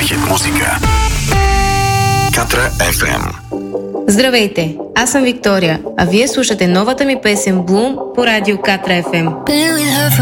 хит музика. Катра FM. Здравейте, аз съм Виктория, а вие слушате новата ми песен Bloom по радио Катра FM.